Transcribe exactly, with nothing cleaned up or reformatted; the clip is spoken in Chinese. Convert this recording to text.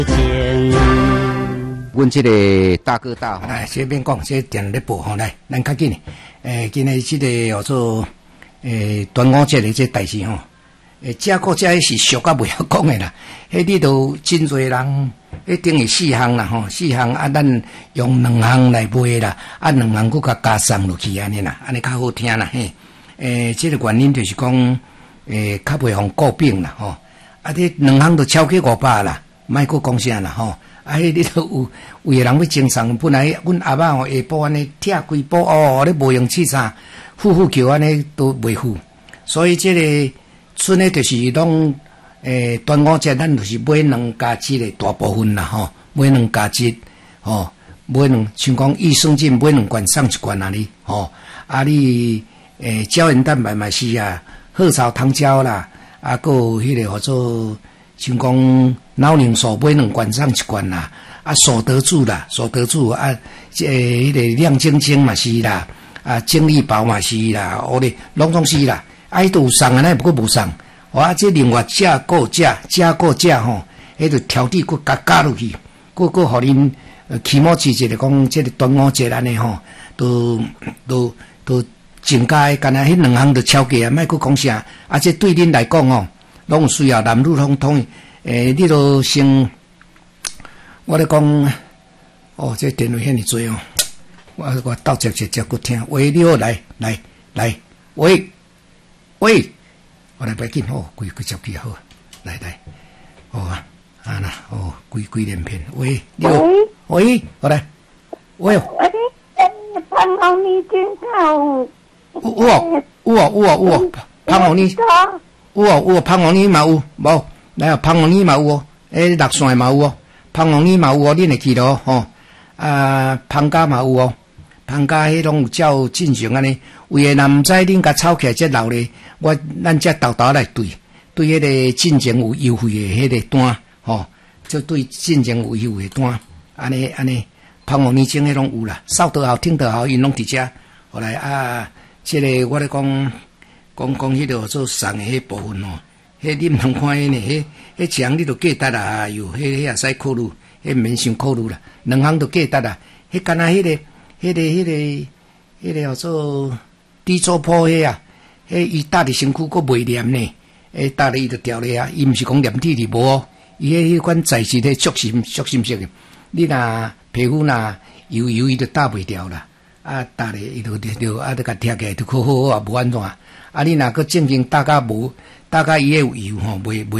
阮这个大哥大吼， 来这边讲，这电咧播吼，来，咱较紧诶，今日这个叫做诶端午节的这代志吼，诶，这个这是俗甲袂晓讲的啦，迄里头真侪人，迄等于四项啦吼，四项啊，咱用两项来卖啦，啊，两项佫甲加送落去安尼啦，安尼较好听啦嘿。诶，这个原因就是讲，诶，较袂互诟病啦吼，啊，这两项都超过五百啦，莫佫讲啥啦吼。啊！迄里头有有个人要经商，本来阮阿嬷吼下晡安尼拆规晡哦，咧无用气啥，呼呼叫安尼都袂付，所以这个剩诶就是拢诶端午节，咱就是买两加节诶大部分啦吼，买两加节吼，买两像讲益生菌买两罐送一罐安尼吼，啊你诶胶原蛋白嘛是啊，褐草糖胶啦，啊个迄个叫做像讲。脑凝素买两罐送一罐啦，啊，所得住啦，所得住啊，这迄个亮晶晶嘛是啦，啊，精力宝嘛是啦，我咧拢总是啦，啊，都有送啊，那不过无送，哇，这另外加购价加购价吼，迄个调底佫加加落去，佫佫互恁呃起码之节来讲，这个端午节安尼吼，都都都增加诶，干那迄两项都超过啊，莫佫讲啥，啊，这对恁来讲哦，拢有需要男女通通。诶，你都先，我咧讲，哦，这电话遐尼多哦，我我倒接接接骨听，喂，你好，来来来，喂喂，我来别紧哦，几几接几好，来来，哦啊，啊啦，哦，几几连片，喂，你好，喂，好来，喂， 喂，潘老你真好， 有哦，有哦，有哦，有哦，潘老你，有哦，有哦，潘老你嘛有无？来啊，芳王梨嘛有哦，诶，六线嘛有哦，芳王梨嘛有哦，恁会记咯吼？啊，芳家嘛有哦，芳家迄拢有照进行安尼。有诶，若毋知恁甲炒起来这老咧，我咱这豆豆来对对迄个进前有优惠诶迄个单吼，就对进前有优惠单，安尼安尼，芳王梨种迄拢有啦，扫得好听得好，因拢伫遮。后来啊，这个我咧讲讲讲迄个做送诶迄部分哦。迄你毋通看迄呢，迄迄强你都价值啊，哟，迄迄也使考虑，迄免伤考虑啦，两项都价值啊。迄干那迄个、迄个、迄个、迄个叫做地租铺迄啊，迄伊搭伫身躯佫袂黏呢，诶，搭咧伊就掉咧啊，伊毋是讲黏体伫无哦，伊迄迄款材质咧足心足心色诶，你若皮肤若油油伊就搭袂掉啦，啊，搭咧伊就就啊，就甲贴起来就好好啊，无安怎，啊，你若佫正经搭甲无。大概伊会有油吼，袂袂。